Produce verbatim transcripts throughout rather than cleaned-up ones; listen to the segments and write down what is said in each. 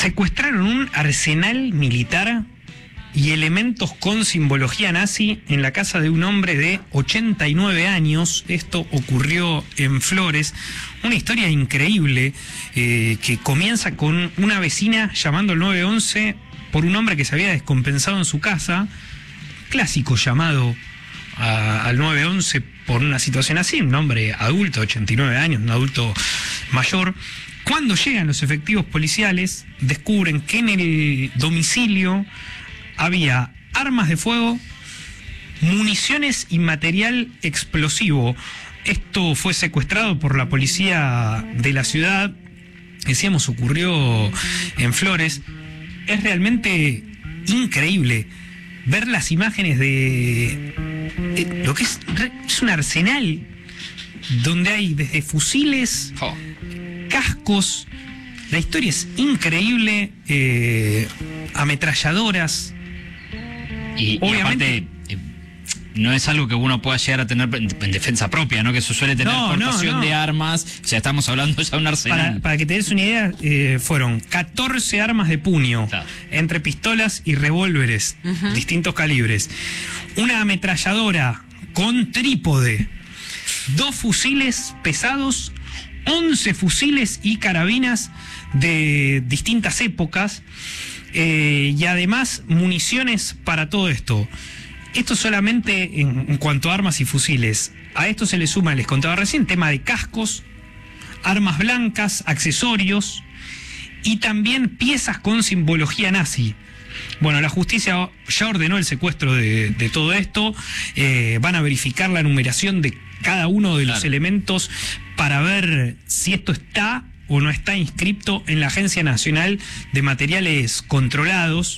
Secuestraron un arsenal militar y elementos con simbología nazi en la casa de un hombre de ochenta y nueve años. Esto ocurrió en Flores. Una historia increíble eh, que comienza con una vecina llamando al nueve once por un hombre que se había descompensado en su casa. Clásico llamado a, al nueve once por una situación así. Un hombre adulto, ochenta y nueve años, un adulto mayor. Cuando llegan los efectivos policiales, descubren que en el domicilio había armas de fuego, municiones y material explosivo. Esto fue secuestrado por la policía de la ciudad. Decíamos, ocurrió en Flores. Es realmente increíble ver las imágenes de, de lo que es, es un arsenal donde hay desde fusiles, oh. cascos. La historia es increíble. Eh, ametralladoras. Y, obviamente, y aparte, eh, no es algo que uno pueda llegar a tener en, en defensa propia, ¿no? Que eso suele tener no, portación no, no. de armas. O sea, estamos hablando ya de un arsenal. Para, para que te des una idea, eh, fueron catorce armas de puño, claro, entre pistolas y revólveres, uh-huh, distintos calibres. Una ametralladora con trípode, dos fusiles pesados, once fusiles y carabinas de distintas épocas. Eh, y además municiones para todo esto. Esto solamente en, en cuanto a armas y fusiles. A esto se le suma, les contaba recién, tema de cascos, armas blancas, accesorios y también piezas con simbología nazi. Bueno, la justicia ya ordenó el secuestro de, de todo esto. Eh, van a verificar la numeración de cada uno de los claro. elementos para ver si esto está o no está inscripto en la Agencia Nacional de Materiales Controlados.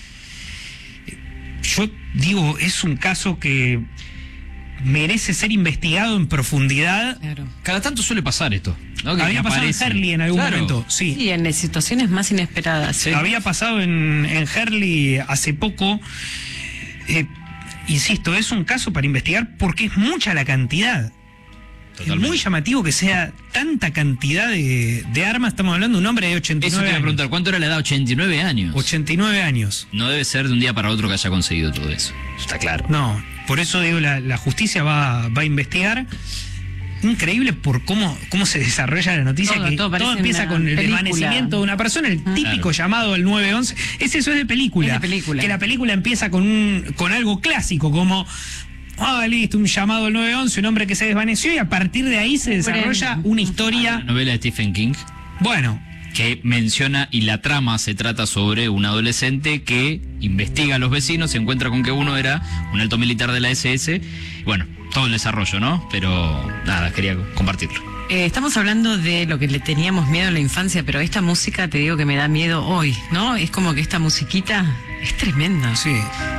Yo digo, es un caso que merece ser investigado en profundidad. Claro. Cada tanto suele pasar esto, ¿no? Que había pasado aparece. en Herli en algún claro. momento, sí. Sí, en situaciones más inesperadas. ¿sí? Había pasado en, en Herli hace poco. Eh, insisto, es un caso para investigar porque es mucha la cantidad. Totalmente. Es muy llamativo que sea tanta cantidad de, de armas. Estamos hablando de un hombre de ochenta y nueve años. Eso te iba a preguntar, ¿cuánto era la edad? ochenta y nueve años. ochenta y nueve años. No debe ser de un día para otro que haya conseguido todo eso. Está claro. No, por eso digo, la, la justicia va, va a investigar. Increíble por cómo, cómo se desarrolla la noticia. Todo, que todo, todo empieza con el película. desvanecimiento de una persona, el típico claro. llamado al nueve once. Es eso, es de película. Es de película. Que la película empieza con, un, con algo clásico, como... Ah, listo, un llamado al nueve once, un hombre que se desvaneció, y a partir de ahí se desarrolla una historia. La novela de Stephen King. Bueno. Que menciona, y la trama se trata sobre un adolescente que investiga a los vecinos, se encuentra con que uno era un alto militar de la ese ese. Bueno, todo el desarrollo, ¿no? Pero nada, quería compartirlo. Eh, estamos hablando de lo que le teníamos miedo en la infancia, pero esta música te digo que me da miedo hoy, ¿no? Es como que esta musiquita es tremenda. Sí.